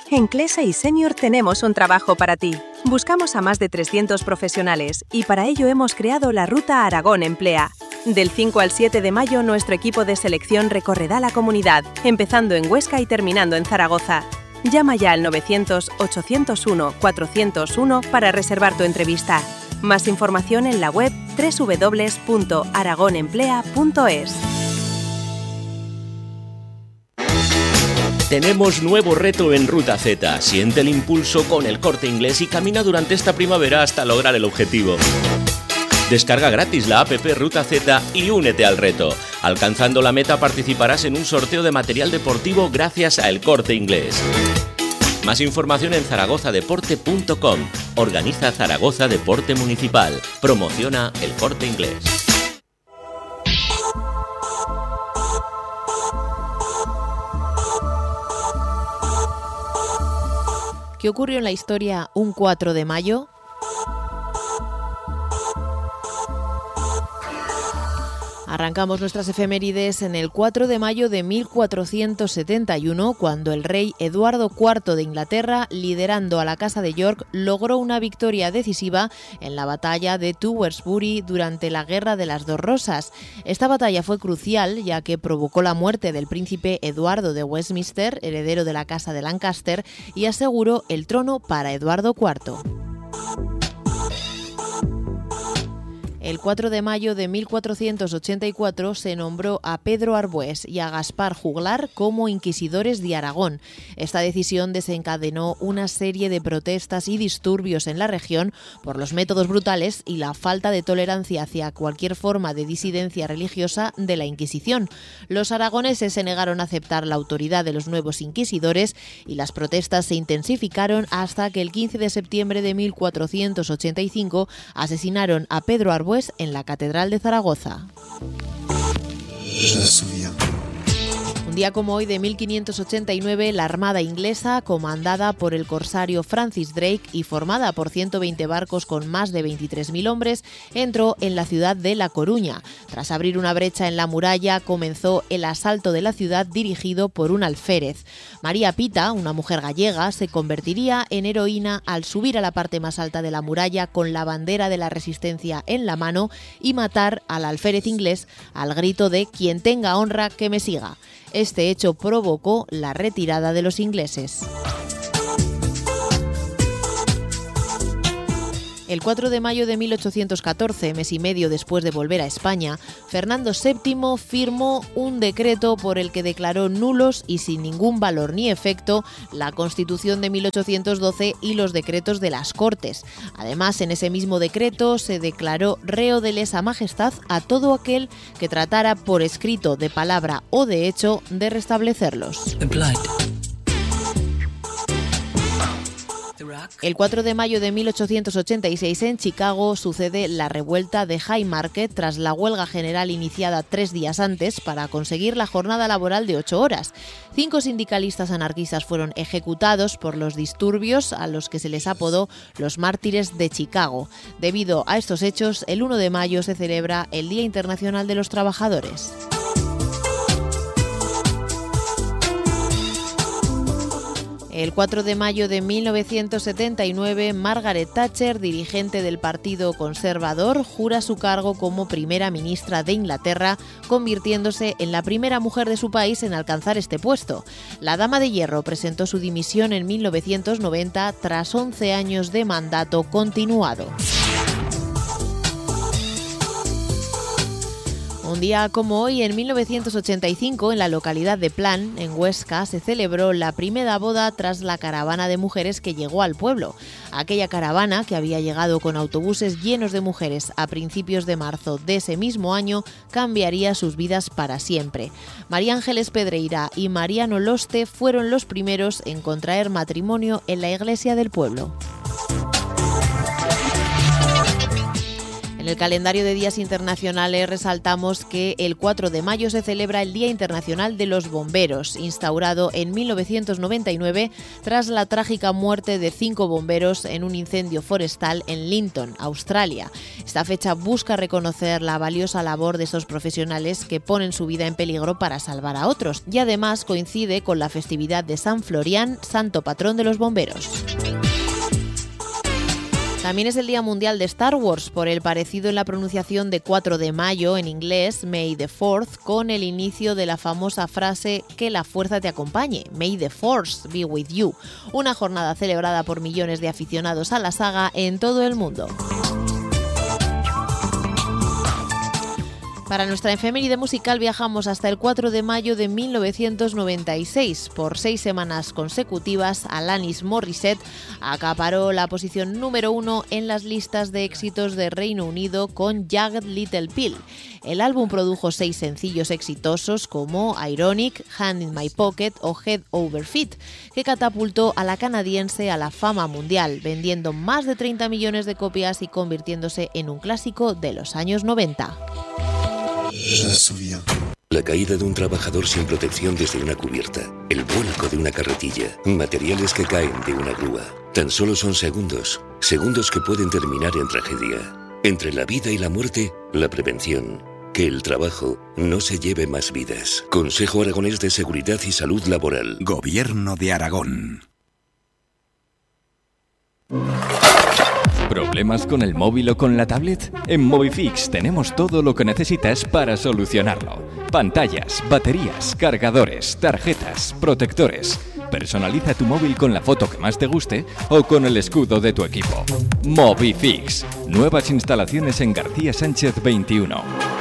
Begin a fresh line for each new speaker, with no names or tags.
En Clesa y Senior tenemos un trabajo para ti. Buscamos a más de 300 profesionales y para ello hemos creado la Ruta Aragón Emplea. Del 5 al 7 de mayo, nuestro equipo de selección recorrerá la comunidad, empezando en Huesca y terminando en Zaragoza. Llama ya al 900-801-401 para reservar tu entrevista. Más información en la web www.aragonemplea.es.
Tenemos nuevo reto en Ruta Z. Siente el impulso con El Corte Inglés y camina durante esta primavera hasta lograr el objetivo. Descarga gratis la app Ruta Z y únete al reto. Alcanzando la meta participarás en un sorteo de material deportivo gracias a El Corte Inglés. Más información en zaragozadeporte.com. Organiza Zaragoza Deporte Municipal. Promociona El Corte Inglés.
¿Qué ocurrió en la historia un 4 de mayo? Arrancamos nuestras efemérides en el 4 de mayo de 1471, cuando el rey Eduardo IV de Inglaterra, liderando a la Casa de York, logró una victoria decisiva en la batalla de Tewkesbury durante la Guerra de las Dos Rosas. Esta batalla fue crucial, ya que provocó la muerte del príncipe Eduardo de Westminster, heredero de la Casa de Lancaster, y aseguró el trono para Eduardo IV. El 4 de mayo de 1484 se nombró a Pedro Arbués y a Gaspar Juglar como inquisidores de Aragón. Esta decisión desencadenó una serie de protestas y disturbios en la región por los métodos brutales y la falta de tolerancia hacia cualquier forma de disidencia religiosa de la Inquisición. Los aragoneses se negaron a aceptar la autoridad de los nuevos inquisidores y las protestas se intensificaron hasta que el 15 de septiembre de 1485 asesinaron a Pedro Arbués en la Catedral de Zaragoza. Un día como hoy de 1589, la Armada inglesa, comandada por el corsario Francis Drake y formada por 120 barcos con más de 23.000 hombres, entró en la ciudad de La Coruña. Tras abrir una brecha en la muralla, comenzó el asalto de la ciudad dirigido por un alférez. María Pita, una mujer gallega, se convertiría en heroína al subir a la parte más alta de la muralla con la bandera de la resistencia en la mano y matar al alférez inglés al grito de «Quien tenga honra, que me siga». Este hecho provocó la retirada de los ingleses. El 4 de mayo de 1814, mes y medio después de volver a España, Fernando VII firmó un decreto por el que declaró nulos y sin ningún valor ni efecto la Constitución de 1812 y los decretos de las Cortes. Además, en ese mismo decreto se declaró reo de lesa majestad a todo aquel que tratara por escrito, de palabra o de hecho de restablecerlos. El 4 de mayo de 1886 en Chicago sucede la revuelta de Haymarket tras la huelga general iniciada 3 días antes para conseguir la jornada laboral de 8 horas. 5 sindicalistas anarquistas fueron ejecutados por los disturbios a los que se les apodó los mártires de Chicago. Debido a estos hechos, el 1 de mayo se celebra el Día Internacional de los Trabajadores. El 4 de mayo de 1979, Margaret Thatcher, dirigente del Partido Conservador, jura su cargo como primera ministra de Inglaterra, convirtiéndose en la primera mujer de su país en alcanzar este puesto. La Dama de Hierro presentó su dimisión en 1990 tras 11 años de mandato continuado. Un día como hoy, en 1985, en la localidad de Plan, en Huesca, se celebró la primera boda tras la caravana de mujeres que llegó al pueblo. Aquella caravana, que había llegado con autobuses llenos de mujeres a principios de marzo de ese mismo año, cambiaría sus vidas para siempre. María Ángeles Pedreira y Mariano Loste fueron los primeros en contraer matrimonio en la iglesia del pueblo. En En el calendario de días internacionales resaltamos que el 4 de mayo se celebra el Día Internacional de los Bomberos, instaurado en 1999 tras la trágica muerte de 5 bomberos en un incendio forestal en Linton, Australia. Esta fecha busca reconocer la valiosa labor de estos profesionales que ponen su vida en peligro para salvar a otros, y además coincide con la festividad de San Florián, santo patrón de los bomberos. También es el Día Mundial de Star Wars, por el parecido en la pronunciación de 4 de mayo en inglés, May the 4th, con el inicio de la famosa frase "que la fuerza te acompañe", May the Force be with you, una jornada celebrada por millones de aficionados a la saga en todo el mundo. Para nuestra efeméride musical viajamos hasta el 4 de mayo de 1996. Por 6 semanas consecutivas, Alanis Morissette acaparó la posición número 1 en las listas de éxitos de Reino Unido con Jagged Little Pill. El álbum produjo 6 sencillos exitosos como Ironic, Hand in My Pocket o Head Over Feet, que catapultó a la canadiense a la fama mundial, vendiendo más de 30 millones de copias y convirtiéndose en un clásico de los años 90.
La caída de un trabajador sin protección desde una cubierta, el vuelco de una carretilla, materiales que caen de una grúa. Tan solo son segundos que pueden terminar en tragedia. Entre la vida y la muerte, la prevención. Que el trabajo no se lleve más vidas. Consejo Aragonés de Seguridad y Salud Laboral.
Gobierno de Aragón.
¿Problemas con el móvil o con la tablet? En Movifix tenemos todo lo que necesitas para solucionarlo. Pantallas, baterías, cargadores, tarjetas, protectores. Personaliza tu móvil con la foto que más te guste o con el escudo de tu equipo. Movifix. Nuevas instalaciones en García Sánchez 21.